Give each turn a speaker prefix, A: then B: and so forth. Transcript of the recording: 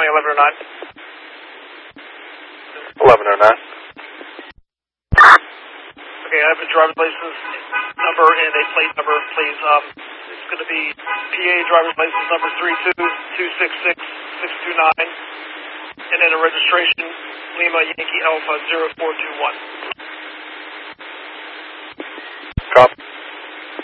A: County 1109.
B: 1109.
A: Okay, I have a driver's license number and a plate number, please. It's going to be PA driver's license number 322662629, and then a registration Lima Yankee Alpha 0421.